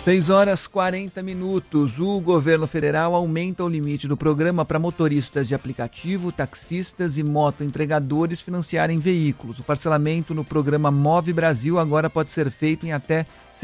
6h40. O governo federal aumenta o limite do programa para motoristas de aplicativo, taxistas e motoentregadores financiarem veículos. O parcelamento no programa Move Brasil agora pode ser feito em até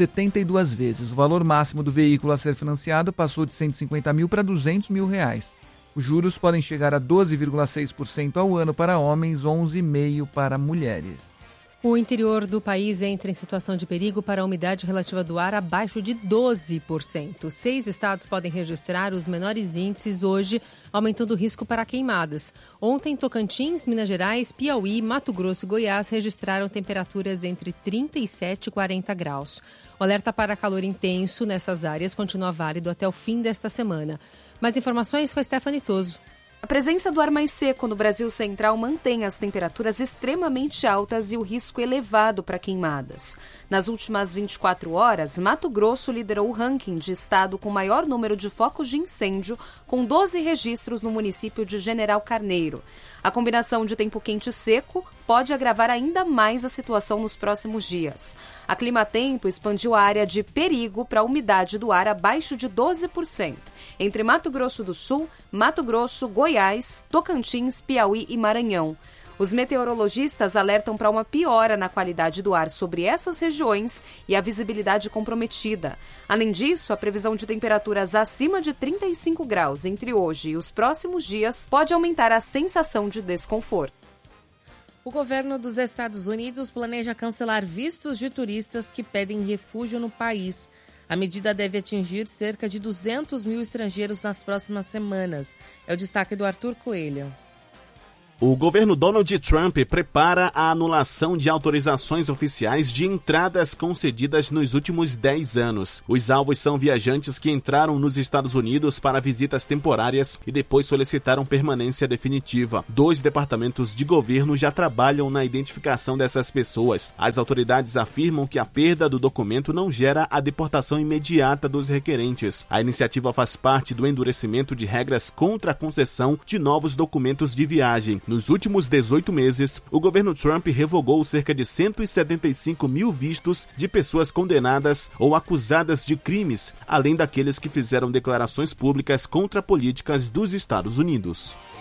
72 vezes. O valor máximo do veículo a ser financiado passou de 150 mil para 200 mil reais. Os juros podem chegar a 12,6% ao ano para homens, 11,5% para mulheres. O interior do país entra em situação de perigo para a umidade relativa do ar abaixo de 12%. 6 estados podem registrar os menores índices hoje, aumentando o risco para queimadas. Ontem, Tocantins, Minas Gerais, Piauí, Mato Grosso e Goiás registraram temperaturas entre 37 e 40 graus. O alerta para calor intenso nessas áreas continua válido até o fim desta semana. Mais informações com a Stephanie Toso. A presença do ar mais seco no Brasil Central mantém as temperaturas extremamente altas e o risco elevado para queimadas. Nas últimas 24 horas, Mato Grosso liderou o ranking de estado com maior número de focos de incêndio, com 12 registros no município de General Carneiro. A combinação de tempo quente e seco pode agravar ainda mais a situação nos próximos dias. A Climatempo expandiu a área de perigo para a umidade do ar abaixo de 12%, entre Mato Grosso do Sul, Mato Grosso, Goiás, Tocantins, Piauí e Maranhão. Os meteorologistas alertam para uma piora na qualidade do ar sobre essas regiões e a visibilidade comprometida. Além disso, a previsão de temperaturas acima de 35 graus entre hoje e os próximos dias pode aumentar a sensação de desconforto. O governo dos Estados Unidos planeja cancelar vistos de turistas que pedem refúgio no país. A medida deve atingir cerca de 200 mil estrangeiros nas próximas semanas. É o destaque do Arthur Coelho. O governo Donald Trump prepara a anulação de autorizações oficiais de entradas concedidas nos últimos 10 anos. Os alvos são viajantes que entraram nos Estados Unidos para visitas temporárias e depois solicitaram permanência definitiva. 2 departamentos de governo já trabalham na identificação dessas pessoas. As autoridades afirmam que a perda do documento não gera a deportação imediata dos requerentes. A iniciativa faz parte do endurecimento de regras contra a concessão de novos documentos de viagem. Nos últimos 18 meses, o governo Trump revogou cerca de 175 mil vistos de pessoas condenadas ou acusadas de crimes, além daqueles que fizeram declarações públicas contra políticas dos Estados Unidos.